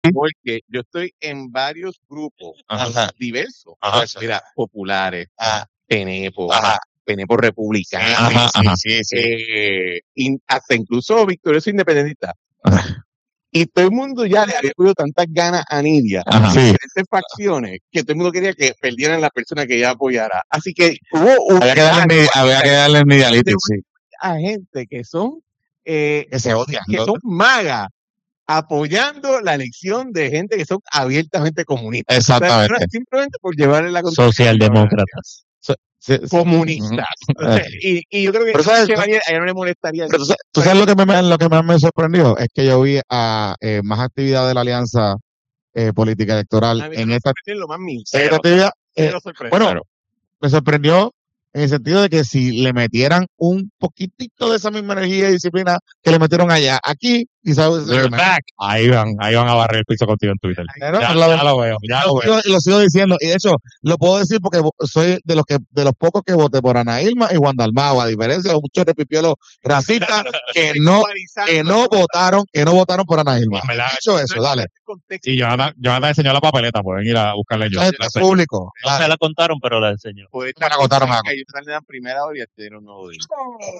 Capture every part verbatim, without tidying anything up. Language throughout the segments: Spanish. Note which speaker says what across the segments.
Speaker 1: Porque yo estoy en varios grupos
Speaker 2: Ajá.
Speaker 1: diversos.
Speaker 2: Ajá.
Speaker 1: Mira, populares,
Speaker 2: Ajá.
Speaker 1: Penepo,
Speaker 2: Ajá.
Speaker 1: Penepo republicanos,
Speaker 2: Ajá, ajá.
Speaker 1: sí, sí, sí. Eh, in- hasta incluso victorioso independentista.
Speaker 2: Ajá.
Speaker 1: Y todo el mundo ya le había cogido tantas ganas a Nidia
Speaker 2: Ajá.
Speaker 1: en
Speaker 2: Sí.
Speaker 1: diferentes facciones que todo el mundo quería que perdieran la persona que ella apoyara. Así que hubo un
Speaker 2: Había que darle
Speaker 1: cambio,
Speaker 2: envidia, había que darle envidialitis,
Speaker 1: de
Speaker 2: sí.
Speaker 1: a gente que son eh,
Speaker 2: Que se odian.
Speaker 1: que
Speaker 2: ¿no?
Speaker 1: son magas apoyando la elección de gente que son abiertamente comunistas.
Speaker 2: Exactamente.
Speaker 1: O sea, simplemente por llevarle la contraria.
Speaker 3: Socialdemócratas.
Speaker 2: So- sí, sí.
Speaker 1: Comunistas.
Speaker 2: Ujú.
Speaker 1: O sea, y, y yo creo que
Speaker 2: Pero sabes,
Speaker 1: Chevalier a ella no le molestaría.
Speaker 2: Pero tú, sa- tú sabes lo que, me, lo que más me sorprendió es que yo vi a eh, más actividad de la alianza eh, política electoral
Speaker 1: A mí
Speaker 2: en
Speaker 1: me
Speaker 2: esta,
Speaker 1: sorprendió lo más mínimo.
Speaker 2: en esta actividad. eh,
Speaker 1: Pero sorprende.
Speaker 2: bueno,
Speaker 1: Claro.
Speaker 2: me sorprendió en el sentido de que si le metieran un poquitito de esa misma energía y disciplina que le metieron allá, aquí, quizás...
Speaker 3: They're back. Ahí van, ahí van a barrer el piso contigo en Twitter.
Speaker 2: Pero
Speaker 3: Ya,
Speaker 2: lo,
Speaker 3: ya lo veo, ya lo
Speaker 2: lo,
Speaker 3: veo.
Speaker 2: sigo, lo sigo diciendo, y de hecho lo puedo decir porque vo- soy de los que de los pocos que voté por Ana Irma y Juan Dalmau, a diferencia de muchos repipiolos racistas que no que no votaron que no votaron por Ana Irma.
Speaker 3: En verdad,
Speaker 2: Dicho eso, dale.
Speaker 3: Sí, Johanna, Johanna enseñó la papeleta, pueden ir a buscarla yo.
Speaker 2: Esto es público.
Speaker 4: No se la contaron, pero la enseñó.
Speaker 1: Por
Speaker 2: Me la contaron a-
Speaker 1: que ellos están en la primera hora y este no lo digo.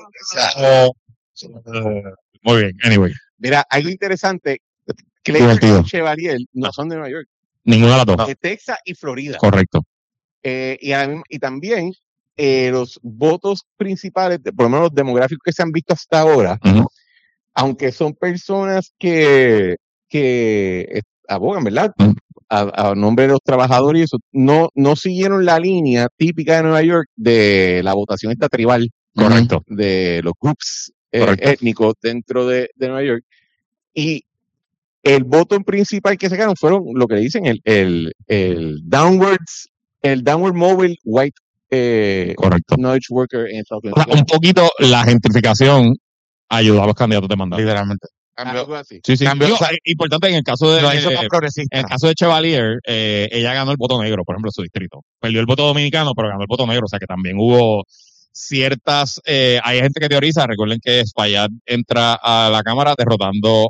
Speaker 2: O sea,
Speaker 3: Muy bien, anyway.
Speaker 1: Mira, algo interesante,
Speaker 2: Divertido.
Speaker 1: Clayton y Chevalier no son de Nueva York,
Speaker 3: Ninguna de las dos.
Speaker 1: de Texas y Florida.
Speaker 3: Correcto.
Speaker 1: Eh, y, a- y también eh, los votos principales, de- por lo menos los demográficos que se han visto hasta ahora,
Speaker 3: Ujú.
Speaker 1: aunque son personas que, que eh, abogan, ¿verdad?
Speaker 3: Ujú.
Speaker 1: A, a nombre de los trabajadores y eso, no, no siguieron la línea típica de Nueva York de la votación esta tribal
Speaker 3: Correcto.
Speaker 1: de los groups eh,
Speaker 3: Correcto.
Speaker 1: étnicos dentro de, de Nueva York. Y el voto principal que sacaron fueron lo que le dicen el, el, el downwards, el downward mobile white eh,
Speaker 3: Correcto.
Speaker 1: knowledge worker en South
Speaker 3: O sea, un poquito la gentrificación ayudó a los candidatos de mandato.
Speaker 2: literalmente.
Speaker 1: algo así.
Speaker 3: Sí, sí.
Speaker 2: Cambio-
Speaker 3: Digo,
Speaker 2: o sea,
Speaker 3: eh, importante en el caso de
Speaker 2: Lo hizo más
Speaker 3: en
Speaker 2: progresista.
Speaker 3: el caso de Chevalier, eh, ella ganó el voto negro, por ejemplo, en su distrito. Perdió el voto dominicano, pero ganó el voto negro. O sea que también hubo ciertas, eh, hay gente que teoriza, recuerden que Espaillat entra a la Cámara derrotando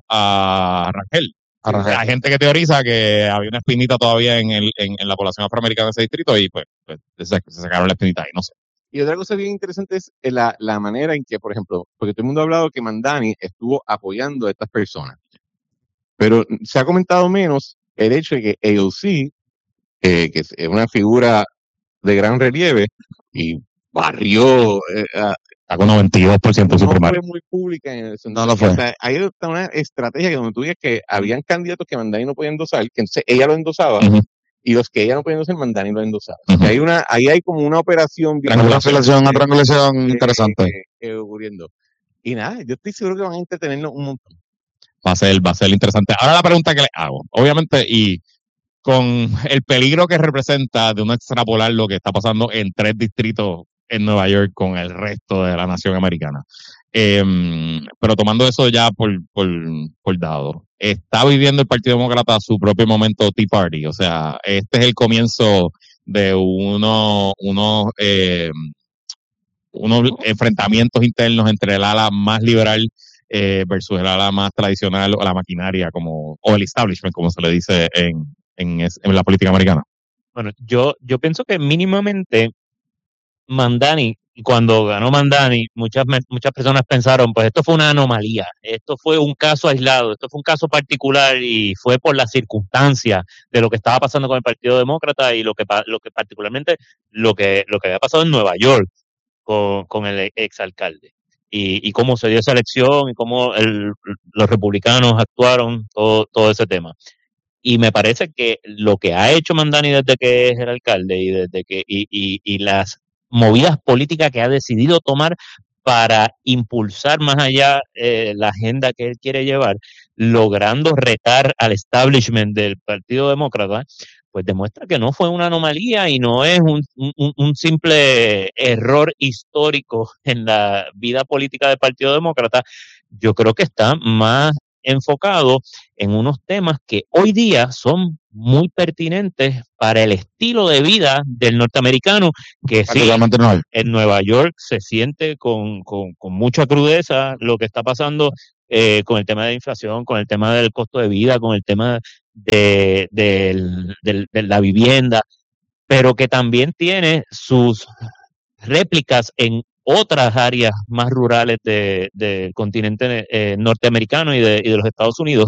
Speaker 3: a Rangel.
Speaker 2: A Rangel.
Speaker 3: Hay gente que teoriza que había una espinita todavía en, el, en, en la población afroamericana de ese distrito y pues, pues se, se sacaron la espinita ahí, no sé.
Speaker 1: Y otra cosa bien interesante es la, la manera en que, por ejemplo, porque todo el mundo ha hablado que Mandani estuvo apoyando a estas personas, pero se ha comentado menos el hecho de que A O C, eh, que es una figura de gran relieve y barrió, eh, a-
Speaker 3: Está con noventa y dos por ciento de su
Speaker 1: no
Speaker 3: primaria.
Speaker 1: fue muy pública en el
Speaker 2: No lo fue.
Speaker 1: O sea, hay está una estrategia que donde tú dices que habían candidatos que Mandani no podía endosar, que entonces ella lo endosaba,
Speaker 3: Ujú.
Speaker 1: y los que ella no podía endosar, Mandani lo endosaba.
Speaker 3: Ujú.
Speaker 1: O sea, hay una, ahí hay como una operación bien
Speaker 2: Una
Speaker 3: Triangulación.
Speaker 2: triangulación, una triangulación
Speaker 1: eh,
Speaker 2: interesante.
Speaker 1: eh, eh, ocurriendo. Y nada, yo estoy seguro que van a entretenernos un montón.
Speaker 3: Va a ser, va a ser interesante. Ahora la pregunta que le hago, obviamente, y con el peligro que representa de uno extrapolar lo que está pasando en tres distritos en Nueva York con el resto de la nación americana. Eh, pero tomando eso ya por, por, por dado, está viviendo el Partido Demócrata su propio momento Tea Party. O sea, este es el comienzo de uno, unos, eh, unos enfrentamientos internos entre el ala más liberal eh, versus el ala más tradicional o la maquinaria como o el establishment, como se le dice en, en, es- en la política americana.
Speaker 4: Bueno, yo, yo pienso que mínimamente Mandani, cuando ganó Mandani, muchas, me- muchas personas pensaron, pues esto fue una anomalía, esto fue un caso aislado, esto fue un caso particular y fue por las circunstancias de lo que estaba pasando con el Partido Demócrata y lo que, pa- lo que particularmente lo que, lo que había pasado en Nueva York con, con el exalcalde. Y, y cómo se dio esa elección y cómo el- los republicanos actuaron, todo, todo ese tema. Y me parece que lo que ha hecho Mandani desde que es el alcalde y desde que y, y, y las movidas políticas que ha decidido tomar para impulsar más allá eh, la agenda que él quiere llevar, logrando retar al establishment del Partido Demócrata, pues demuestra que no fue una anomalía y no es un, un, un simple error histórico en la vida política del Partido Demócrata. Yo creo que está más enfocado en unos temas que hoy día son muy pertinentes para el estilo de vida del norteamericano, que sí,
Speaker 2: Particularmente en Nueva York.
Speaker 4: en Nueva York se siente con, con, con mucha crudeza lo que está pasando eh, con el tema de la inflación, con el tema del costo de vida, con el tema de, de, de, de la vivienda, pero que también tiene sus réplicas en otras áreas más rurales de, del continente eh, norteamericano y de, y de los Estados Unidos.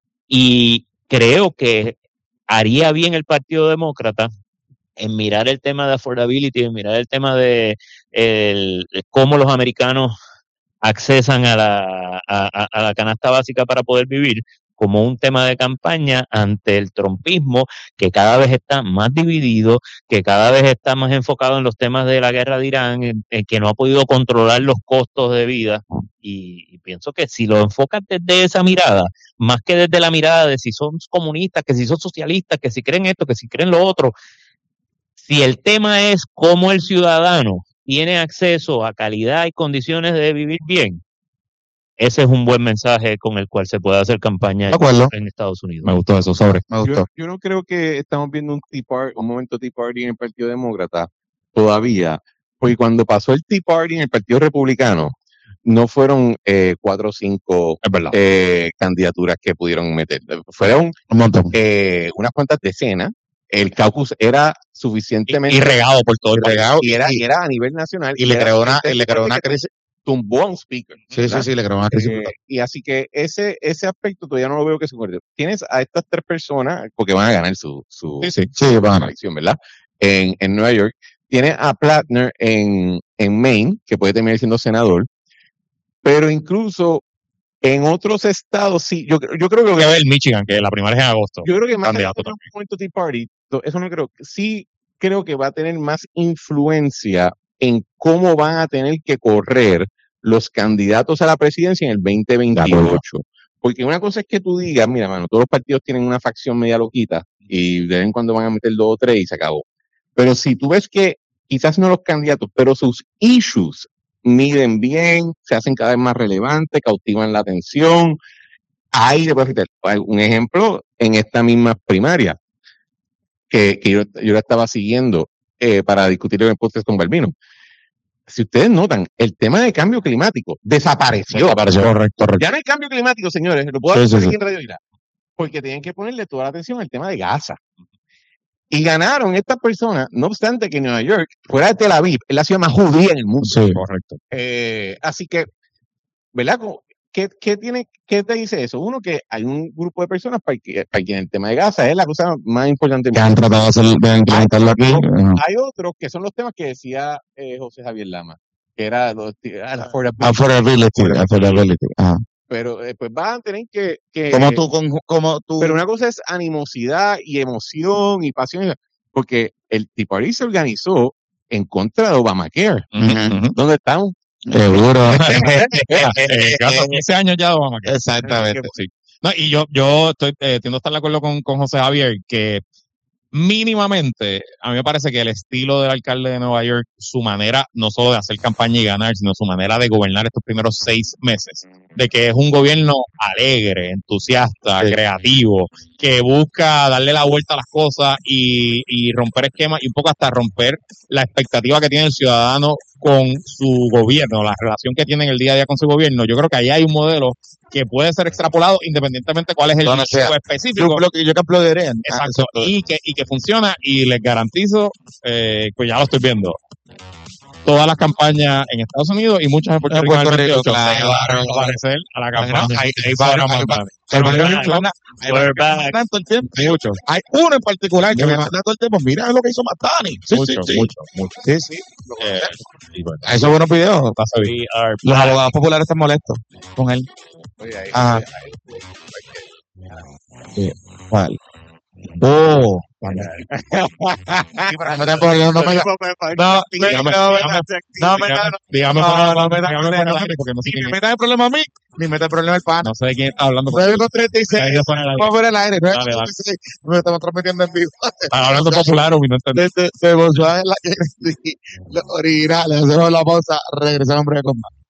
Speaker 4: Y creo que haría bien el Partido Demócrata en mirar el tema de affordability, en mirar el tema de el, cómo los americanos accesan a la, a, a la canasta básica para poder vivir, como un tema de campaña ante el trumpismo, que cada vez está más dividido, que cada vez está más enfocado en los temas de la guerra de Irán, en, en que no ha podido controlar los costos de vida. Y, y pienso que si lo enfocas desde esa mirada, más que desde la mirada de si son comunistas, que si son socialistas, que si creen esto, que si creen lo otro, si el tema es cómo el ciudadano tiene acceso a calidad y condiciones de vivir bien, ese es un buen mensaje con el cual se puede hacer campaña en Estados Unidos.
Speaker 3: Me gustó eso, sobre.
Speaker 2: Me gustó.
Speaker 1: Yo, yo no creo que estamos viendo un, tea party, un momento Tea Party en el Partido Demócrata todavía, porque cuando pasó el Tea Party en el Partido Republicano, no fueron eh, cuatro o cinco eh, candidaturas que pudieron meter. Fueron
Speaker 2: un montón.
Speaker 1: Eh, unas cuantas decenas. El caucus era suficientemente...
Speaker 3: Y, y regado por todo el país.
Speaker 1: Y era, y era a nivel nacional.
Speaker 2: Y, y le creó una, le creó una crisis.
Speaker 1: Tumbó a un speaker.
Speaker 2: Sí, ¿verdad? sí, sí, le creó una crisis.
Speaker 1: Eh, y así que ese ese aspecto todavía no lo veo que se acuerde. Tienes a estas tres personas, porque van a ganar su, su,
Speaker 2: sí, sí, sí, van a ganar.
Speaker 1: elección, ¿verdad? En, en Nueva York. Tienes a Platner en, en Maine, que puede terminar siendo senador. Pero incluso en otros estados, sí, yo, yo creo que...
Speaker 3: Voy a ver Michigan, que la primaria es en agosto.
Speaker 1: Yo creo que más que un momento Tea Party, eso no creo, sí creo que va a tener más influencia en cómo van a tener que correr los candidatos a la presidencia en el veinte veintiocho. Porque una cosa es que tú digas, mira, mano, todos los partidos tienen una facción media loquita y de vez en cuando van a meter dos o tres y se acabó. Pero si tú ves que quizás no los candidatos, pero sus issues miden bien, se hacen cada vez más relevantes, cautivan la atención, ahí le puedes meter. Un ejemplo en esta misma primaria, que, que yo, yo la estaba siguiendo eh, para discutir en el podcast con Balbino. Si ustedes notan, el tema de cambio climático desapareció.
Speaker 2: Desapareció, correcto, correcto.
Speaker 1: Ya no hay cambio climático, señores. Lo puedo
Speaker 2: sí,
Speaker 1: hacer
Speaker 2: sí,
Speaker 1: aquí
Speaker 2: sí.
Speaker 1: en Radio Isla. Porque tienen que ponerle toda la atención al tema de Gaza. Y ganaron estas personas, no obstante que Nueva York, fuera de Tel Aviv, es la ciudad más judía en el mundo.
Speaker 2: Sí, correcto.
Speaker 1: Eh, así que, ¿verdad? ¿Qué, qué, tiene, ¿Qué te dice eso? Uno, que hay un grupo de personas para, que, para quien el tema de Gaza es la cosa más importante.
Speaker 2: Que han tratado de, hacer, de implementarlo aquí.
Speaker 1: Uh-huh. Hay otros que son los temas que decía eh, José Javier Lama, que era los, ah,
Speaker 2: affordability. Affordability. Ajá.
Speaker 1: Pero eh, pues van a tener que... que
Speaker 2: como tú, con, como tú...
Speaker 1: Pero una cosa es animosidad y emoción y pasión, porque el Tea Party se organizó en contra de Obamacare.
Speaker 2: Uh-huh.
Speaker 1: ¿Dónde estamos?
Speaker 2: Seguro.
Speaker 3: eh, hace quince años ya de Obamacare.
Speaker 2: Exactamente.
Speaker 3: Sí. No, y yo, yo estoy, eh, tiendo a estar de acuerdo con, con José Javier, que mínimamente, a mí me parece que el estilo del alcalde de Nueva York, su manera no solo de hacer campaña y ganar, sino su manera de gobernar estos primeros seis meses, de que es un gobierno alegre, entusiasta, sí. creativo, que busca darle la vuelta a las cosas y, y romper esquemas y un poco hasta romper la expectativa que tiene el ciudadano con su gobierno, la relación que tiene en el día a día con su gobierno. Yo creo que ahí hay un modelo que puede ser extrapolado independientemente cuál es el no, sea, específico.
Speaker 2: Yo, yo, yo que aplaudiré.
Speaker 3: Exacto. Ah, y, que, y que funciona, y les garantizo, eh, pues ya lo estoy viendo, todas las campañas en Estados Unidos y muchas en Puerto Rico,
Speaker 2: Puerto Rico
Speaker 3: se van
Speaker 2: claro,
Speaker 3: a aparecer a la campaña.
Speaker 2: Hay, hay varios, hay, muchos. Hay uno en particular que me manda todo el tiempo. Mira lo que hizo Matani.
Speaker 3: Sí, mucho, sí, mucho, mucho.
Speaker 2: Sí, sí. Eh, bueno. Esos buenos videos. Los abogados populares están molestos con él. Ah. Sí. Vale. Oh, vale. No me no me no dígame ni me metas el problema a mí ni me metas el problema al pana.
Speaker 3: No sé de quién está hablando.
Speaker 2: nueve con treinta y seis vamos a ver el aire. Me estamos transmitiendo en vivo.
Speaker 3: Hablando popular o no entendí.
Speaker 2: Se volvió a la los originales. Hacemos la pausa. Regresamos breve con más.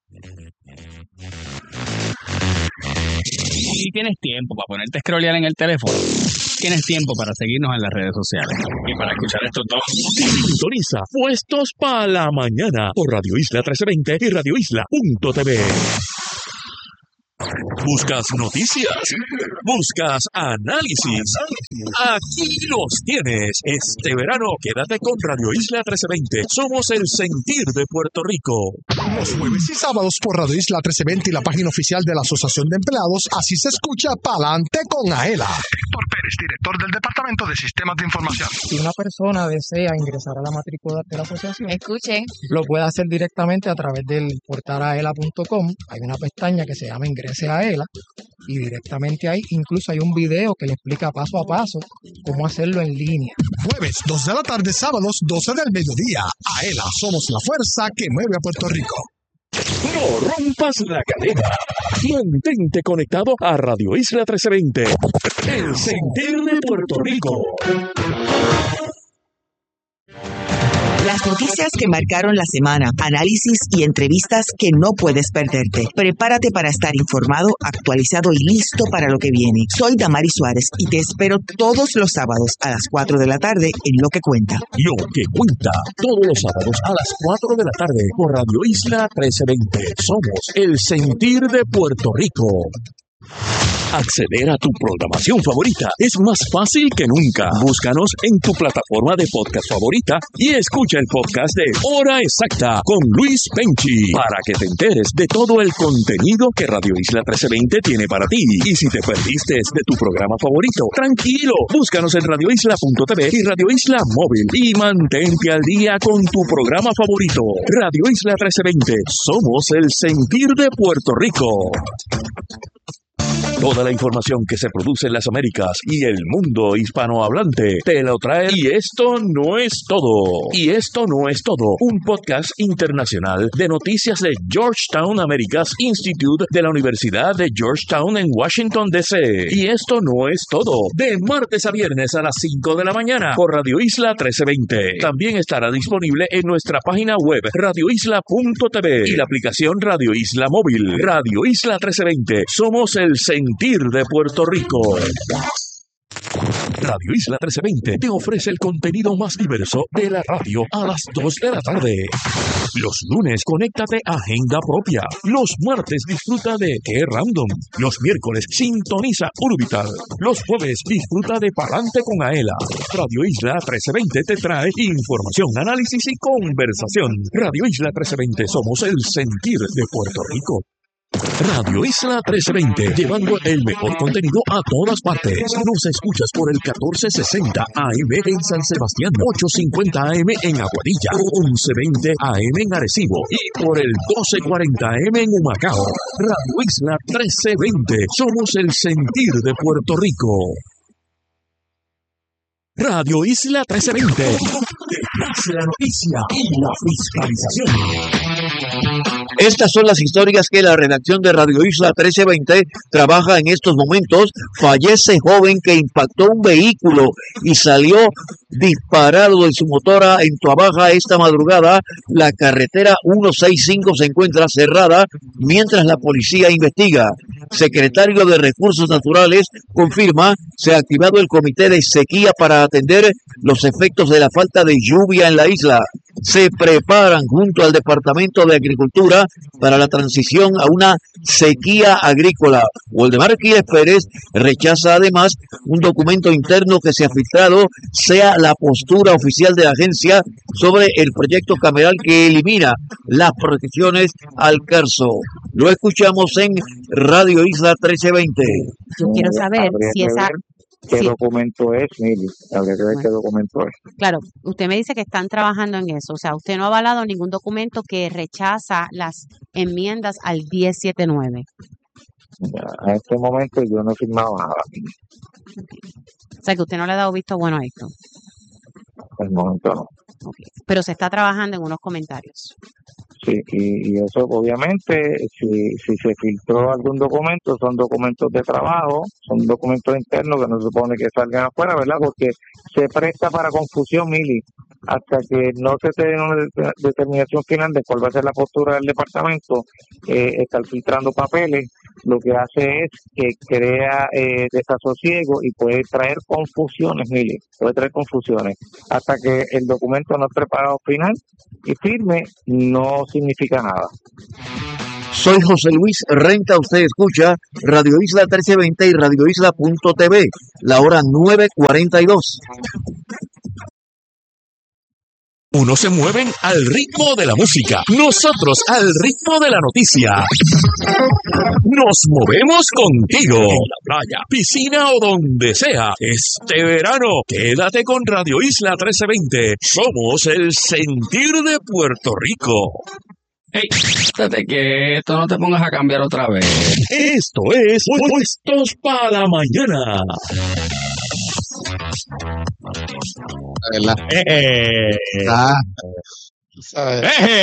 Speaker 5: Y tienes tiempo para ponerte a scrollear en el teléfono. Tienes tiempo para seguirnos en las redes sociales. Y para escuchar estos dos.
Speaker 6: Sintoniza Puestos para la Mañana por Radio Isla trece veinte y Radio Isla punto t v. ¿Buscas noticias? ¿Buscas análisis? Aquí los tienes. Este verano quédate con Radio Isla trece veinte. Somos el sentir de Puerto Rico.
Speaker 7: Los jueves y sábados por Radio Isla trece veinte y la página oficial de la Asociación de Empleados, así se escucha Pa'lante con Aela. Héctor Pérez, director del Departamento de Sistemas de Información.
Speaker 8: Si una persona desea ingresar a la matrícula de la asociación,
Speaker 9: escuchen,
Speaker 8: lo puede hacer directamente a través del portal aela punto com. Hay una pestaña que se llama Ingrese a Aela y directamente ahí incluso hay un video que le explica paso a paso cómo hacerlo en línea.
Speaker 7: Jueves, dos de la tarde, sábados, doce del mediodía. Aela, somos la fuerza que mueve a Puerto Rico.
Speaker 6: No rompas la cadena. Mantente conectado a Radio Isla trece veinte. El sentir de Puerto Rico.
Speaker 10: Las noticias que marcaron la semana, análisis y entrevistas que no puedes perderte. Prepárate para estar informado, actualizado y listo para lo que viene. Soy Damari Suárez y te espero todos los sábados a las cuatro de la tarde en Lo que Cuenta.
Speaker 6: Lo que Cuenta, todos los sábados a las cuatro de la tarde por Radio Isla trece veinte. Somos el sentir de Puerto Rico. Acceder a tu programación favorita es más fácil que nunca. Búscanos en tu plataforma de podcast favorita y escucha el podcast de Hora Exacta con Luis Penchi para que te enteres de todo el contenido que Radio Isla trece veinte tiene para ti. Y si te perdiste de tu programa favorito, tranquilo, búscanos en radio isla punto t v y Radio Isla Móvil y mantente al día con tu programa favorito. Radio Isla trece veinte, somos el sentir de Puerto Rico. Toda la información que se produce en las Américas y el mundo hispanohablante te lo trae. Y esto no es todo. Y esto no es todo. Un podcast internacional de noticias de Georgetown Americas Institute de la Universidad de Georgetown en Washington, D C Y esto no es todo. De martes a viernes a las cinco de la mañana por Radio Isla trece veinte. También estará disponible en nuestra página web radio isla punto t v y la aplicación Radio Isla Móvil. Radio Isla trece veinte. Somos el sentir de Puerto Rico. Radio Isla trece veinte te ofrece el contenido más diverso de la radio a las dos de la tarde. Los lunes, conéctate a Agenda Propia. Los martes, disfruta de Qué Random. Los miércoles, sintoniza Urbital. Los jueves, disfruta de Pa'lante con Aela. Radio Isla trece veinte te trae información, análisis y conversación. Radio Isla trece veinte, somos el sentir de Puerto Rico. Radio Isla trece veinte, llevando el mejor contenido a todas partes. Nos escuchas por el catorce sesenta A M en San Sebastián, ochocientos cincuenta A M en Aguadilla, once veinte A M en Arecibo y por el doce cuarenta A M en Humacao. Radio Isla trece veinte, somos el sentir de Puerto Rico. Radio Isla trece veinte, detrás de la noticia y la fiscalización.
Speaker 11: Estas son las historias que la redacción de Radio Isla trece veinte trabaja en estos momentos. Fallece joven que impactó un vehículo y salió disparado de su motora en Tuabaja esta madrugada. La carretera ciento sesenta y cinco se encuentra cerrada mientras la policía investiga. Secretario de Recursos Naturales confirma se ha activado el comité de sequía para atender los efectos de la falta de lluvia en la isla. Se preparan junto al Departamento de Agricultura para la transición a una sequía agrícola. Waldemar Quiles Pérez rechaza además un documento interno que se ha filtrado sea la postura oficial de la agencia sobre el proyecto cameral que elimina las protecciones al Carso. Lo escuchamos en Radio Isla trece veinte.
Speaker 9: Yo quiero saber si esa...
Speaker 12: ¿Qué
Speaker 9: sí.
Speaker 12: documento es, Mili? Habría que ver
Speaker 9: Bueno.
Speaker 12: qué documento es.
Speaker 9: Claro, usted me dice que están trabajando en eso, o sea, usted no ha avalado ningún documento que rechaza las enmiendas al diez setenta y nueve.
Speaker 12: Ya, a este momento yo no he firmado nada.
Speaker 9: O sea, que usted no le ha dado visto bueno a esto.
Speaker 12: Hasta el momento no.
Speaker 9: Okay. Pero se está trabajando en unos comentarios.
Speaker 12: Sí, y, y eso obviamente, si, si se filtró algún documento, son documentos de trabajo, son documentos internos que no se supone que salgan afuera, ¿verdad? Porque se presta para confusión, Mili, hasta que no se tenga una de- determinación final de cuál va a ser la postura del departamento, eh, estar filtrando papeles, lo que hace es que crea eh, desasosiego y puede traer confusiones, Mili, puede traer confusiones. Hasta que el documento no esté preparado final y firme, no significa nada.
Speaker 11: Soy José Luis Renta, usted escucha Radio Isla trece veinte y Radio Isla punto t v, la hora nueve cuarenta y dos.
Speaker 6: Unos se mueven al ritmo de la música, nosotros al ritmo de la noticia. Nos movemos contigo. En la playa, piscina o donde sea. Este verano, quédate con Radio Isla trece veinte. Somos el sentir de Puerto Rico.
Speaker 5: Hey, estate quieto, no te pongas a cambiar otra vez.
Speaker 6: Esto es Puestos para la Mañana.
Speaker 2: ¿Verdad?
Speaker 3: Eh,
Speaker 2: Ah,
Speaker 3: eh,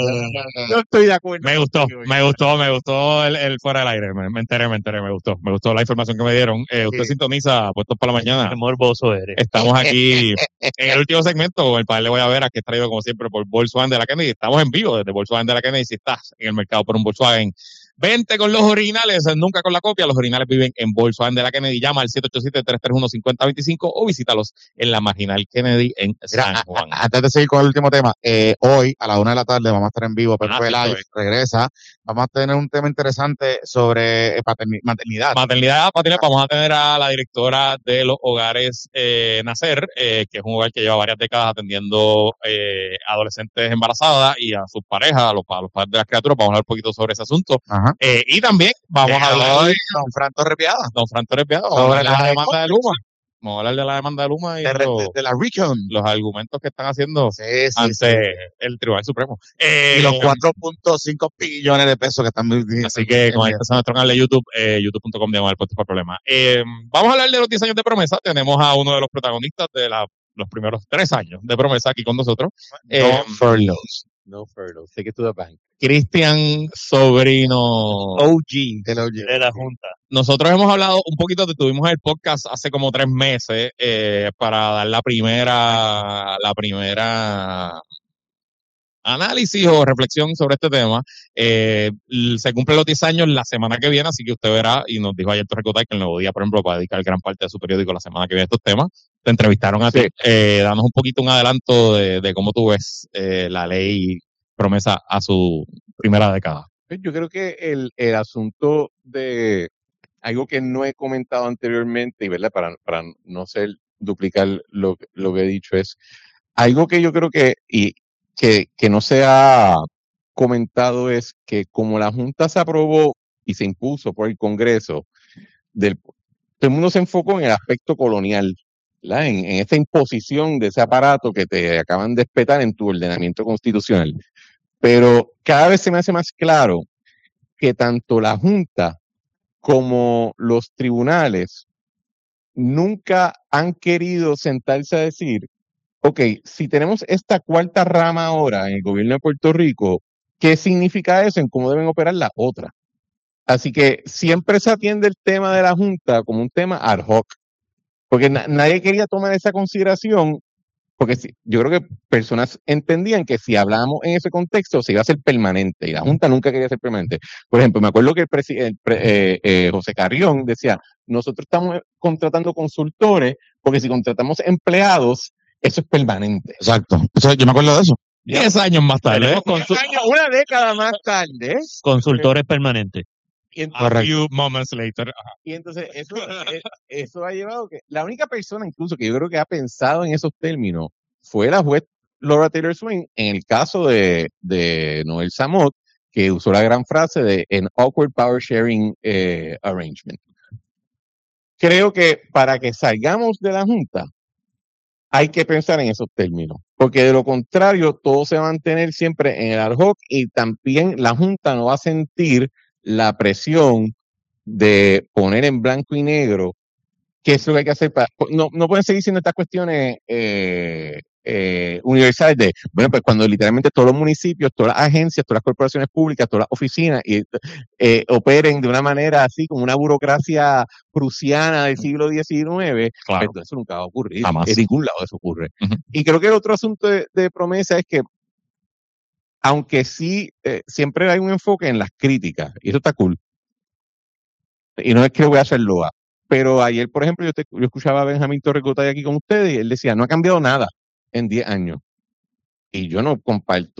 Speaker 1: Yo estoy de acuerdo.
Speaker 3: me gustó,
Speaker 1: contigo,
Speaker 3: me gustó, me gustó el, el fuera del aire. Me, me enteré, me enteré, me gustó. Me gustó la información que me dieron. Eh, usted
Speaker 2: Sí.
Speaker 3: sintoniza Puestos para la Mañana.
Speaker 4: Qué morboso eres.
Speaker 3: Estamos aquí en el último segmento con el padre Le Voy a Ver, que es traído como siempre por Volkswagen de la Kennedy. Estamos en vivo desde Volkswagen de la Kennedy. Si estás en el mercado por un Volkswagen, vente con los originales, nunca con la copia. Los originales viven en Volkswagen de la Kennedy. Llama al siete ocho siete, tres tres uno, cinco cero dos cinco o visítalos en la Marginal Kennedy en
Speaker 2: Mira,
Speaker 3: San
Speaker 2: a-
Speaker 3: Juan.
Speaker 2: a- antes de seguir con el último tema, eh, hoy a la una de la tarde vamos a estar en vivo, Pepe
Speaker 3: Ah, sí,
Speaker 2: Live
Speaker 3: estoy.
Speaker 2: regresa. Vamos a tener un tema interesante sobre eh, paterni- maternidad.
Speaker 3: Maternidad, paternidad, vamos a tener a la directora de los hogares eh, Nacer, eh, que es un hogar que lleva varias décadas atendiendo eh, adolescentes embarazadas y a sus parejas, a los, a los padres de las criaturas. Vamos a hablar un poquito sobre ese asunto.
Speaker 2: Ajá.
Speaker 3: Eh, y también vamos a hablar
Speaker 2: hoy con Fran Torrepiada
Speaker 3: Don Fran Torres Piado, vamos a
Speaker 2: sobre
Speaker 3: hablar de la
Speaker 2: la
Speaker 3: demanda de Luma. Vamos a hablar de la demanda de Luma y
Speaker 2: de,
Speaker 3: los,
Speaker 2: de- de la Recon.
Speaker 3: los argumentos que están haciendo
Speaker 2: Sí, sí,
Speaker 3: ante
Speaker 2: sí.
Speaker 3: el Tribunal Supremo. Eh,
Speaker 2: Y los cuatro punto cinco billones de pesos que están
Speaker 3: Así que con esto nuestro canal de YouTube, eh, youtube punto com diagonal Puestos para Problemas. Eh, vamos a hablar de los diez años de Promesa. Tenemos a uno de los protagonistas de la, los primeros tres años de Promesa aquí con nosotros. Eh,
Speaker 1: No furloughs. No furloughs. Take it to the bank.
Speaker 3: Cristian Sobrino.
Speaker 4: O G
Speaker 2: El O G.
Speaker 4: de la Junta.
Speaker 3: Nosotros hemos hablado un poquito, de- tuvimos el podcast hace como tres meses eh, para dar la primera, la primera análisis o reflexión sobre este tema. Eh, l- se cumplen los diez años la semana que viene, así que usted verá, y nos dijo ayer Torrecotay que el Nuevo Día, por ejemplo, va a dedicar gran parte de su periódico la semana que viene a estos temas. Te entrevistaron a ti.
Speaker 1: Sí.
Speaker 3: Eh, danos un poquito un adelanto de, de cómo tú ves eh, la ley Promesa a su primera década.
Speaker 1: Pues yo creo que el, el asunto de algo que no he comentado anteriormente, y verdad, para, para no ser duplicar lo, lo que he dicho, es algo que yo creo que, y que, que no se ha comentado, es que como la Junta se aprobó y se impuso por el Congreso, del, todo el mundo se enfocó en el aspecto colonial, ¿verdad? En, en esa imposición de ese aparato que te acaban de espetar en tu ordenamiento constitucional. Pero cada vez se me hace más claro que tanto la Junta como los tribunales nunca han querido sentarse a decir, ok, si tenemos esta cuarta rama ahora en el gobierno de Puerto Rico, ¿qué significa eso en cómo deben operar las otras? Así que siempre se atiende el tema de la Junta como un tema ad hoc, porque na- nadie quería tomar esa consideración, porque si- yo creo que personas entendían que si hablábamos en ese contexto se iba a hacer permanente, y la Junta nunca quería ser permanente. Por ejemplo, me acuerdo que el, presi- el pre- eh, eh, José Carrión decía, nosotros estamos contratando consultores, porque si contratamos empleados, eso es permanente.
Speaker 2: Exacto. Eso- yo me acuerdo de eso.
Speaker 3: Diez años más tarde.
Speaker 4: Tenemos consu-
Speaker 1: Año- Una década más tarde.
Speaker 4: consultores permanentes.
Speaker 1: Y, ent-
Speaker 3: A few moments later.
Speaker 1: y entonces eso, eh, eso ha llevado que la única persona incluso que yo creo que ha pensado en esos términos fue la juez Laura Taylor Swain en el caso de, de Noel Samot, que usó la gran frase de an awkward power sharing eh, arrangement. Creo que para que salgamos de la Junta hay que pensar en esos términos, porque de lo contrario todo se va a mantener siempre en el ad hoc y también la Junta no va a sentir la presión de poner en blanco y negro qué es lo que hay que hacer para... No, no pueden seguir siendo estas cuestiones eh, eh, universales de, bueno, pues cuando literalmente todos los municipios, todas las agencias, todas las corporaciones públicas, todas las oficinas y, eh, operen de una manera así, como una burocracia prusiana del siglo diecinueve,
Speaker 3: Claro.
Speaker 1: entonces eso nunca va a ocurrir.
Speaker 3: Jamás.
Speaker 1: En ningún lado eso ocurre.
Speaker 3: Ujú.
Speaker 1: Y creo que el otro asunto de, de Promesa es que aunque sí, eh, siempre hay un enfoque en las críticas, y eso está cool. Y no es que voy a hacerlo, a- pero ayer, por ejemplo, yo, te- yo escuchaba a Benjamín Torrecotay aquí con ustedes y él decía, no ha cambiado nada en diez años. Y yo no comparto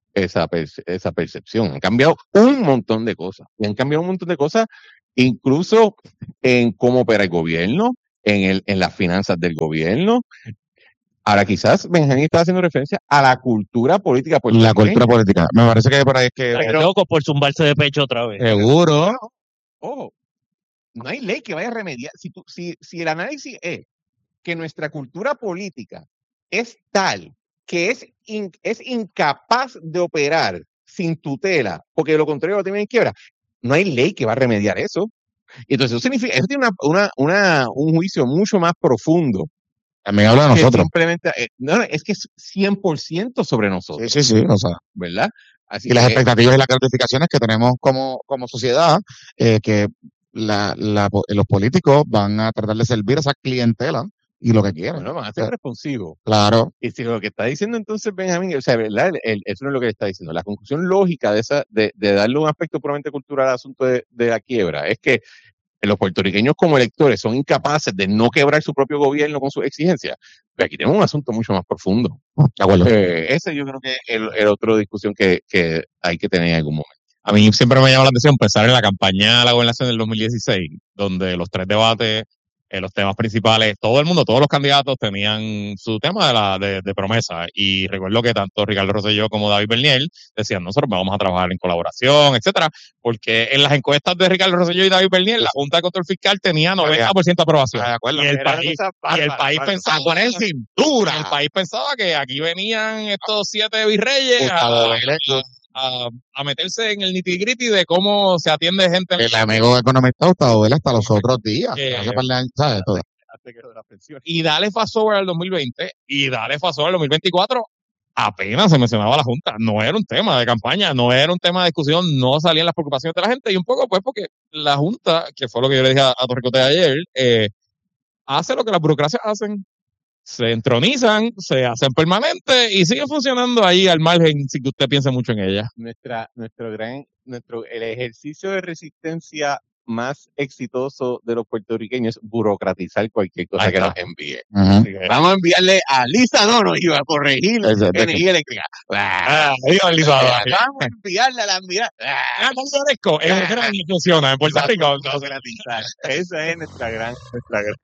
Speaker 1: esa, perce- esa percepción. Han cambiado un montón de cosas. Y han cambiado un montón de cosas, incluso en cómo opera el gobierno, en, el, en las finanzas del gobierno. Ahora, quizás Benjamín está haciendo referencia a la cultura política
Speaker 2: La
Speaker 1: puertorriqueña.
Speaker 2: cultura política. Me parece que por ahí es que.
Speaker 4: Está loco por zumbarse de pecho otra vez.
Speaker 2: Seguro.
Speaker 1: Ojo, no hay ley que vaya a remediar. Si, tú, si, si el análisis es que nuestra cultura política es tal que es, in- es incapaz de operar sin tutela, porque de lo contrario lo tienen en quiebra, no hay ley que va a remediar eso. Y entonces eso significa, eso tiene una, una, una, un juicio mucho más profundo.
Speaker 2: También habla de
Speaker 1: que
Speaker 2: nosotros.
Speaker 1: simplemente, eh, no, no, es que es cien por ciento sobre nosotros,
Speaker 2: Sí, sí, sí. O sea,
Speaker 1: ¿verdad? Así
Speaker 2: y las
Speaker 1: que,
Speaker 2: expectativas y las gratificaciones que tenemos como, como sociedad, eh, que la, la, los políticos van a tratar de servir a esa clientela y lo que quieran.
Speaker 1: bueno, van a
Speaker 2: O
Speaker 1: ser
Speaker 2: sea,
Speaker 1: responsivos.
Speaker 2: claro.
Speaker 1: Y si lo que está diciendo entonces Benjamín, o sea, ¿verdad? El- el- eso no es lo que le está diciendo. La conclusión lógica de esa, de, de darle un aspecto puramente cultural al asunto de, de la quiebra es que los puertorriqueños como electores son incapaces de no quebrar su propio gobierno con sus exigencias. Pero aquí tenemos un asunto mucho más profundo.
Speaker 2: De acuerdo.
Speaker 1: Eh, ese yo creo que es el, el otro discusión que, que hay que tener en algún momento.
Speaker 3: A mí siempre me llama la atención pensar en la campaña a la gobernación del dos mil dieciséis, donde los tres debates, eh, los temas principales, todo el mundo, todos los candidatos tenían su tema de, la, de, de promesa. Y recuerdo que tanto Ricardo Rosselló como David Bernier decían, nosotros vamos a trabajar en colaboración, etcétera, porque en las encuestas de Ricardo Rosselló y David Bernier, la Junta de Control Fiscal tenía noventa por ciento de aprobación.
Speaker 2: De acuerdo.
Speaker 3: Y el
Speaker 1: Era
Speaker 3: país,
Speaker 1: cosa
Speaker 3: y el
Speaker 1: bárbara,
Speaker 3: país
Speaker 1: bárbara.
Speaker 3: pensaba,
Speaker 2: A poner cintura.
Speaker 3: el país pensaba que aquí venían estos siete virreyes a,
Speaker 2: Gustavo Vélez,
Speaker 3: a, a meterse en el nitty-gritty de cómo se atiende gente.
Speaker 2: el amigo economista Gustavo Vélez hasta los otros días.
Speaker 3: Eh,
Speaker 2: Hace par de años, ¿sabes? Todo.
Speaker 1: Hasta que lo de las pensiones.
Speaker 3: Y dale fast forward al dos mil veinte y dale fast forward al dos mil veinticuatro, apenas se mencionaba la Junta. No era un tema de campaña, no era un tema de discusión, no salían las preocupaciones de la gente. Y un poco pues porque la Junta, que fue lo que yo le dije a, a Torricote ayer, eh, hace lo que las burocracias hacen. Se entronizan, se hacen permanentes y siguen funcionando ahí al margen sin que usted piense mucho en ellas.
Speaker 1: Nuestra, nuestro gran, nuestro, el ejercicio de resistencia más exitoso de los puertorriqueños es burocratizar cualquier cosa
Speaker 3: Ahí
Speaker 1: que
Speaker 3: está.
Speaker 1: nos envíe.
Speaker 2: Ujú.
Speaker 1: Así que vamos a enviarle a Lisa Dono y a corregir
Speaker 2: Ese- de-
Speaker 1: energía eléctrica.
Speaker 3: Ah, digo, Lisa,
Speaker 1: Vamos
Speaker 3: ah,
Speaker 1: a enviarle a la mira.
Speaker 3: ah, no se agradezco. En Mujeres no funciona, en Puerto Rico.
Speaker 1: Burocratizar. Esa es nuestra gran, nuestra gran.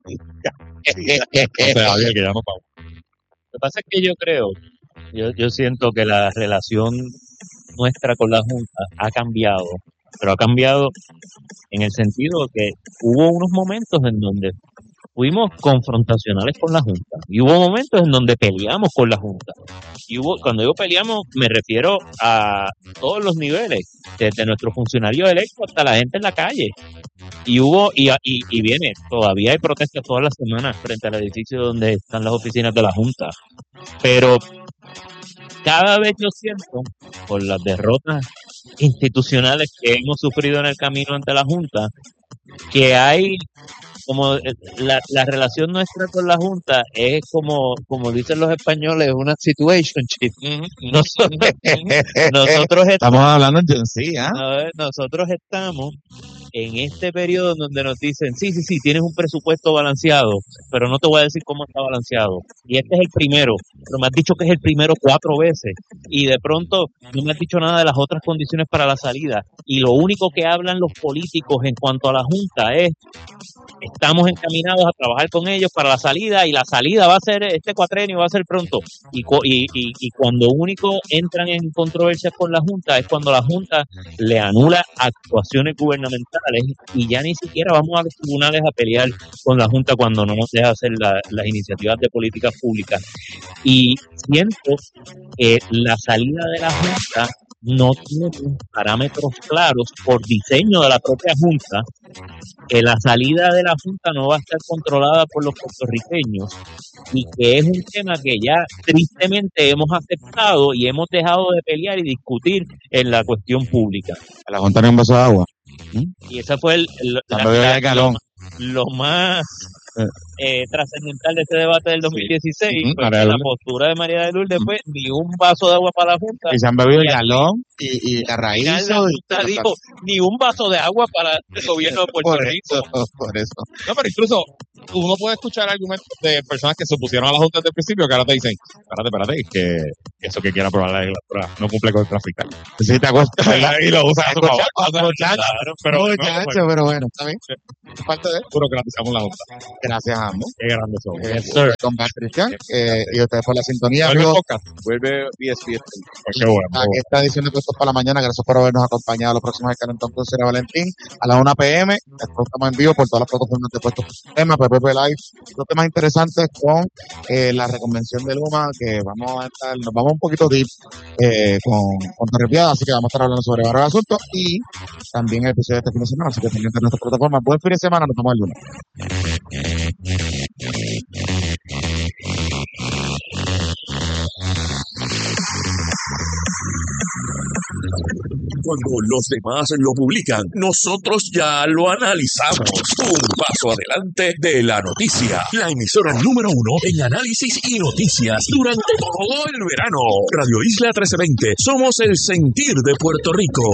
Speaker 3: O sea, Javier, que ya no pago.
Speaker 4: Lo que pasa es que yo creo, yo, yo siento que la relación nuestra con la Junta ha cambiado, pero ha cambiado en el sentido de que hubo unos momentos en donde fuimos confrontacionales con la Junta y hubo momentos en donde peleamos con la Junta. Y hubo, cuando digo peleamos, me refiero a todos los niveles, desde nuestros funcionarios electos hasta la gente en la calle. Y hubo, y, y, y viene, todavía hay protestas todas las semanas frente al edificio donde están las oficinas de la Junta. Pero cada vez yo siento, por las derrotas institucionales que hemos sufrido en el camino ante la Junta, que hay como eh, la, la relación nuestra con la Junta es como, como dicen los españoles, una situationship. Nosotros, nosotros
Speaker 2: Estamos hablando en Gen Z, ¿ah?
Speaker 4: no, nosotros estamos en este periodo en donde nos dicen, sí, sí, sí, tienes un presupuesto balanceado, pero no te voy a decir cómo está balanceado. Y este es el primero, pero me has dicho que es el primero cuatro veces. Y de pronto no me has dicho nada de las otras condiciones para la salida. Y lo único que hablan los políticos en cuanto a la Junta es, estamos encaminados a trabajar con ellos para la salida, y la salida va a ser, este cuatrenio va a ser pronto. Y, cu- y, y, y cuando único entran en controversias con la Junta es cuando la Junta le anula actuaciones gubernamentales y ya ni siquiera vamos a los tribunales a pelear con la Junta cuando no nos deja hacer la- las iniciativas de políticas públicas. Y siento que la salida de la Junta no tiene parámetros claros por diseño de la propia Junta, que la salida de la Junta no va a estar controlada por los puertorriqueños y que es un tema que ya tristemente hemos aceptado y hemos dejado de pelear y discutir en la cuestión pública.
Speaker 2: A la Junta ni un vaso de agua.
Speaker 4: Y esa fue el, el-
Speaker 2: La
Speaker 4: la-
Speaker 2: bebida
Speaker 4: la-
Speaker 2: de galón.
Speaker 4: lo más eh, trascendental de este debate del dos mil dieciséis,
Speaker 2: Ujú,
Speaker 4: porque
Speaker 2: María de
Speaker 4: la
Speaker 2: Lourdes.
Speaker 4: postura de María de Lourdes fue ni un vaso de agua para la Junta.
Speaker 2: Y se han bebido el
Speaker 4: Y aquí,
Speaker 2: galón y, y la
Speaker 4: al
Speaker 2: raíz.
Speaker 4: final la Junta dijo ni un vaso de agua para el gobierno de Puerto
Speaker 2: Por
Speaker 4: Rico.
Speaker 2: eso, por eso.
Speaker 3: No, pero incluso uno puede escuchar argumentos de personas que se opusieron a la Junta desde el principio que ahora te dicen, espérate, espérate, que eso que quiera aprobar la legislatura no cumple con el trafical.
Speaker 2: Sí, te acuerdas.
Speaker 3: Y lo usan a su favor.
Speaker 2: Muchachos,
Speaker 3: Claro, pero no,
Speaker 2: muchachos,
Speaker 3: bueno,
Speaker 2: pero bueno, está bien. Parte de
Speaker 3: burocratizamos la Junta.
Speaker 2: Gracias a ambos.
Speaker 3: Qué grandes son.
Speaker 2: Eh, con Bar Cristian, eh, y ustedes por la sintonía,
Speaker 3: Vuelve
Speaker 2: amigos.
Speaker 3: podcast, vuelve diez diez. Pues qué
Speaker 2: A
Speaker 3: bueno.
Speaker 2: esta edición de Puestos para la Mañana, gracias por habernos acompañado. Los próximos del Calentón con Sera Valentín a las una pe eme. Después estamos en vivo por todas las plataformas de Puestos para el Tema, P P P Live. Los temas interesantes con eh, la reconvención de Luma, que vamos a estar, nos vamos un poquito deep eh, con, con Torrepiada, así que vamos a estar hablando sobre varios asuntos y también el episodio de este fin de semana, así que pendientes de nuestra plataforma. Buen fin de semana, nos vemos el lunes.
Speaker 6: Cuando los demás lo publican, nosotros ya lo analizamos. Un paso adelante de la noticia. La emisora número uno en análisis y noticias durante todo el verano. Radio Isla trece veinte. Somos el sentir de Puerto Rico.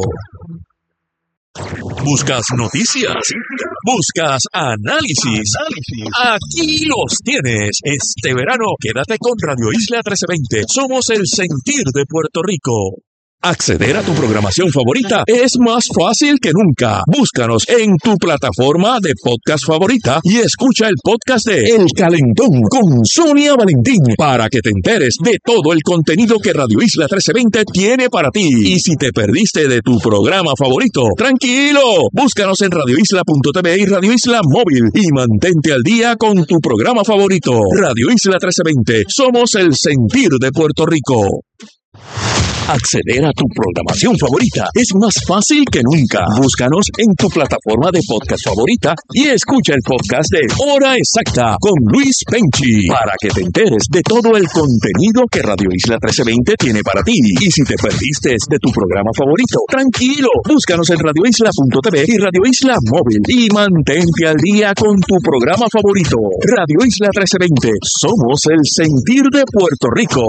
Speaker 6: ¿Buscas noticias? ¿Buscas análisis? Aquí los tienes. Este verano, quédate con Radio Isla trece veinte. Somos el sentir de Puerto Rico. Acceder a tu programación favorita es más fácil que nunca. Búscanos en tu plataforma de podcast favorita y escucha el podcast de El Calentón con Sonia Valentín para que te enteres de todo el contenido que Radio Isla trece veinte tiene para ti. Y si te perdiste de tu programa favorito, tranquilo, búscanos en radio isla punto t v y Radio Isla Móvil y mantente al día con tu programa favorito. Radio Isla trece veinte, somos el sentir de Puerto Rico. Acceder a tu programación favorita es más fácil que nunca. Búscanos en tu plataforma de podcast favorita y escucha el podcast de Hora Exacta con Luis Penchi para que te enteres de todo el contenido que Radio Isla trece veinte tiene para ti. Y si te perdiste de tu programa favorito, tranquilo, búscanos en radio isla punto t v y Radio Isla Móvil y mantente al día con tu programa favorito. Radio Isla trece veinte, somos el sentir de Puerto Rico.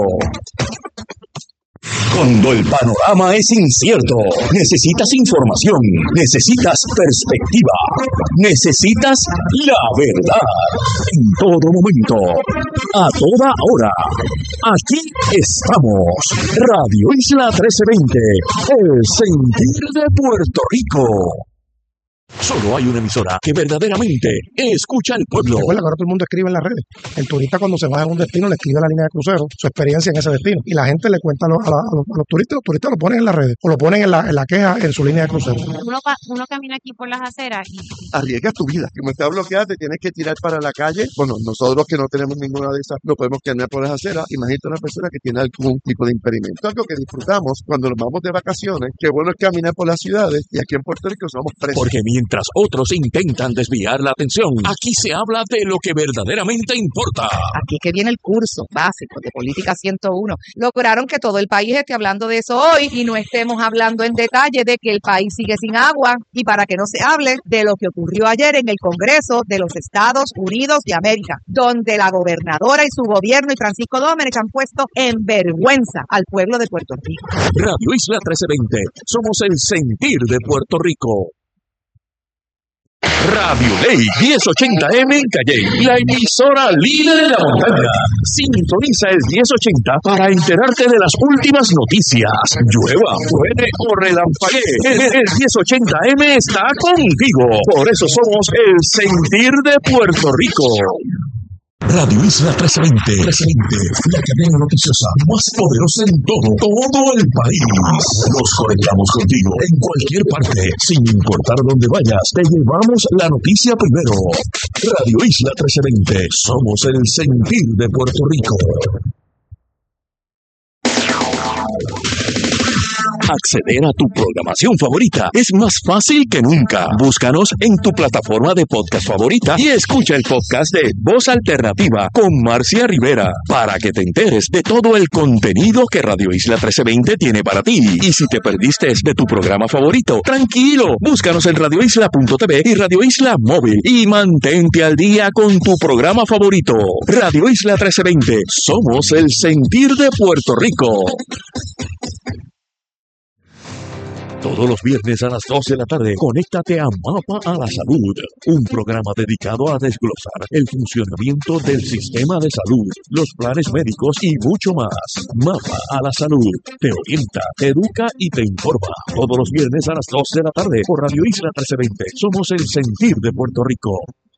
Speaker 6: Cuando el panorama es incierto, necesitas información, necesitas perspectiva, necesitas la verdad. En todo momento, a toda hora. Aquí estamos. Radio Isla trece veinte, el sentir de Puerto Rico. Solo hay una emisora que verdaderamente escucha al pueblo.
Speaker 8: Recuerda que ahora todo el mundo escribe en las redes. El turista cuando se va a un destino le escribe a la línea de crucero su experiencia en ese destino. Y la gente le cuenta a los, a los, a los turistas, los turistas lo ponen en las redes o lo ponen en la, en la queja en su línea de crucero.
Speaker 9: Uno, pa- uno camina aquí por las aceras y
Speaker 13: Arriesgas tu vida. Como está bloqueada, te tienes que tirar para la calle. Bueno, nosotros que no tenemos ninguna de esas, no podemos caminar por las aceras. Imagínate una persona que tiene algún tipo de impedimento. Algo que disfrutamos cuando nos vamos de vacaciones. Qué bueno es caminar por las ciudades y aquí en Puerto Rico somos presos.
Speaker 6: Porque mientras otros intentan desviar la atención, aquí se habla de lo que verdaderamente importa.
Speaker 14: Aquí que viene el curso básico de Política ciento uno. Lograron que todo el país esté hablando de eso hoy y no estemos hablando en detalle de que el país sigue sin agua y para que no se hable de lo que ocurrió ayer en el Congreso de los Estados Unidos de América, donde la gobernadora y su gobierno y Francisco Domenech han puesto en vergüenza al pueblo de Puerto Rico.
Speaker 6: Radio Isla trece veinte, somos el sentir de Puerto Rico. Radio Ley diez ochenta eme en Calley, la emisora líder de la montaña. Sintoniza el diez ochenta para enterarte de las últimas noticias. Llueva, truene o relampaguee, el, el diez ochenta eme está contigo. Por eso somos el sentir de Puerto Rico. Radio Isla trece veinte, la cadena noticiosa más poderosa en todo, todo el país. Nos conectamos contigo en cualquier parte, sin importar dónde vayas. Te llevamos la noticia primero. Radio Isla trece veinte, somos el sentir de Puerto Rico. Acceder a tu programación favorita es más fácil que nunca. Búscanos en tu plataforma de podcast favorita y escucha el podcast de Voz Alternativa con Marcia Rivera para que te enteres de todo el contenido que Radio Isla trece veinte tiene para ti. Y si te perdiste de tu programa favorito, tranquilo, búscanos en radio isla punto t v y Radio Isla Móvil y mantente al día con tu programa favorito. Radio Isla trece veinte, somos el sentir de Puerto Rico. Todos los viernes a las dos de la tarde, conéctate a Mapa a la Salud, un programa dedicado a desglosar el funcionamiento del sistema de salud, los planes médicos y mucho más. Mapa a la Salud te orienta, te educa y te informa. Todos los viernes a las dos de la tarde por Radio Isla trece veinte. Somos el sentir de Puerto Rico.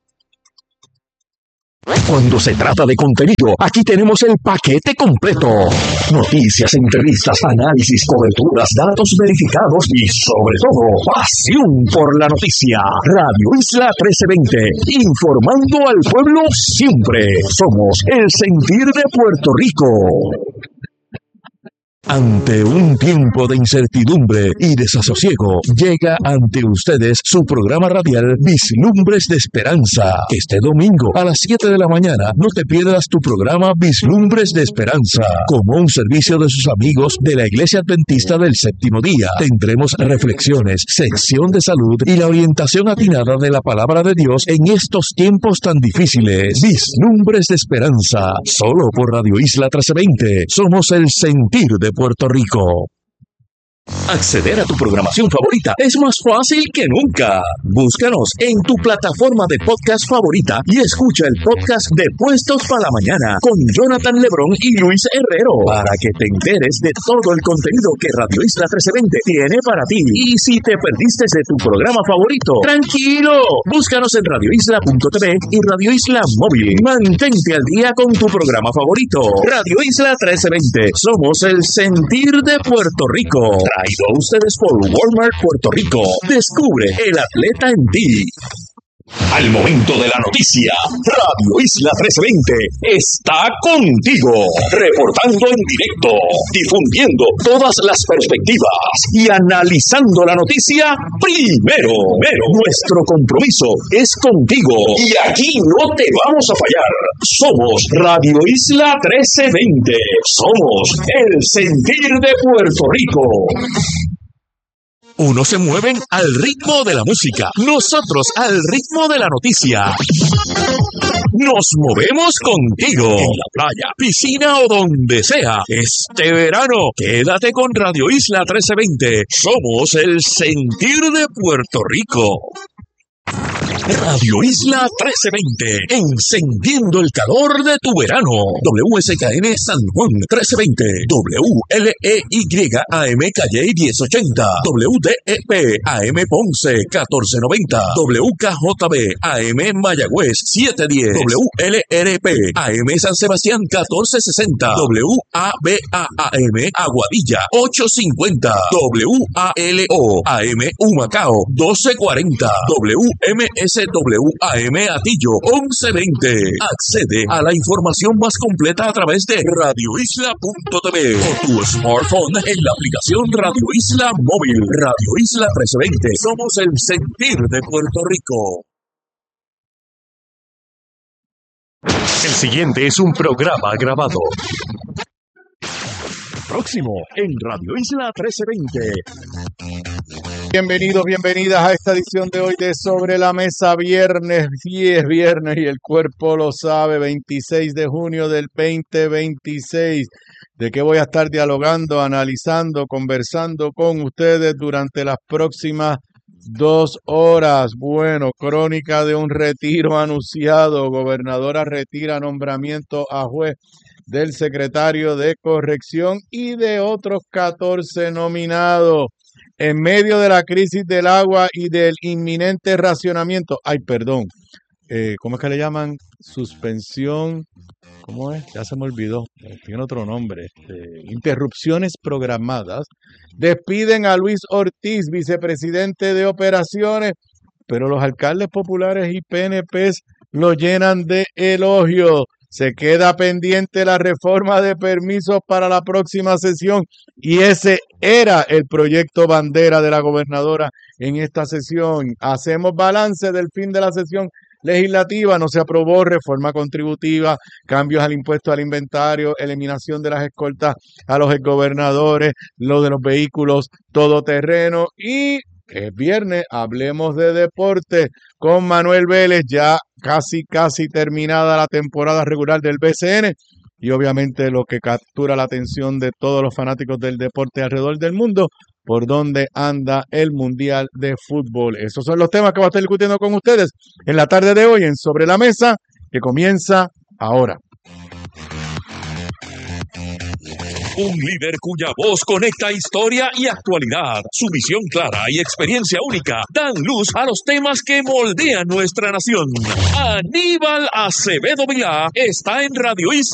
Speaker 15: Cuando se trata de contenido, aquí tenemos el paquete completo. Noticias, entrevistas, análisis, coberturas, datos verificados y, sobre todo, pasión por la noticia. Radio Isla trece veinte, informando al pueblo siempre. Somos el sentir de Puerto Rico. Ante un tiempo de incertidumbre y desasosiego, llega ante ustedes su programa radial Vislumbres de Esperanza. Este domingo a las siete de la mañana no te pierdas tu programa Vislumbres de Esperanza. Como un servicio de sus amigos de la Iglesia Adventista del Séptimo Día, tendremos reflexiones, sección de salud y la orientación atinada de la Palabra de Dios en estos tiempos tan difíciles. Vislumbres de Esperanza, solo por Radio Isla trece veinte. Somos el sentir de Puerto Rico. Acceder a tu programación favorita es más fácil que nunca. Búscanos en tu plataforma de podcast favorita y escucha el podcast de Puestos para la Mañana con Jonathan Lebrón y Luis Herrero para que te enteres de todo el contenido que Radio Isla trece veinte tiene para ti. Y si te perdiste de tu programa favorito, tranquilo, búscanos en radio isla punto t v y Radio Isla Móvil. Mantente al día con tu programa favorito. Radio Isla trece veinte, somos el sentir de Puerto Rico. Traído a ustedes por Walmart Puerto Rico. Descubre el atleta en ti. Al momento de la noticia, Radio Isla trece veinte está contigo, reportando en directo, difundiendo todas las perspectivas y analizando la noticia primero. Pero nuestro compromiso es contigo y aquí no te vamos a fallar. Somos Radio Isla trece veinte. Somos el sentir de Puerto Rico. Unos se mueven al ritmo de la música, nosotros al ritmo de la noticia. Nos movemos contigo, en la playa, piscina o donde sea. Este verano, quédate con Radio Isla trece veinte. Somos el sentir de Puerto Rico. Radio Isla trece veinte, encendiendo el calor de tu verano. W S K N San Juan trece veinte, W L E Y A M Calle diez ochenta, W D E P A M Ponce catorce noventa, W K J B A M Mayagüez siete diez, W L R P A M San Sebastián catorce sesenta, W A B A A M Aguadilla ocho cincuenta, W A L O A M Humacao doce cuarenta, W M S W A M Atillo once veinte. Accede a la información más completa a través de radio isla punto t v o tu smartphone en la aplicación Radio Isla Móvil. Radio Isla trece veinte. Somos el sentir de Puerto Rico. El siguiente es un programa grabado. Próximo en Radio Isla trece veinte.
Speaker 16: Bienvenidos, bienvenidas a esta edición de hoy de Sobre la Mesa, viernes, diez viernes y el cuerpo lo sabe, veintiséis de junio del veinte veintiséis. ¿De qué voy a estar dialogando, analizando, conversando con ustedes durante las próximas dos horas? Bueno, crónica de un retiro anunciado. Gobernadora retira nombramiento a juez del secretario de Corrección y de otros catorce nominados. En medio de la crisis del agua y del inminente racionamiento, ay, perdón, eh, ¿cómo es que le llaman? Suspensión, ¿cómo es? Ya se me olvidó, tiene otro nombre, este, interrupciones programadas. Despiden a Luis Ortiz, vicepresidente de operaciones, pero los alcaldes populares y P N Pes lo llenan de elogios. Se queda pendiente la reforma de permisos para la próxima sesión y ese era el proyecto bandera de la gobernadora en esta sesión. Hacemos balance del fin de la sesión legislativa. No se aprobó reforma contributiva, cambios al impuesto al inventario, eliminación de las escoltas a los exgobernadores, lo de los vehículos todoterreno y es viernes, hablemos de deporte con Manuel Vélez, ya casi casi terminada la temporada regular del B C N y obviamente lo que captura la atención de todos los fanáticos del deporte alrededor del mundo, por dónde anda el Mundial de Fútbol. Esos son los temas que voy a estar discutiendo con ustedes en la tarde de hoy en Sobre la Mesa, que comienza ahora.
Speaker 6: Un líder cuya voz conecta historia y actualidad. Su visión clara y experiencia única dan luz a los temas que moldean nuestra nación. Aníbal Acevedo Vilá está en Radio Isla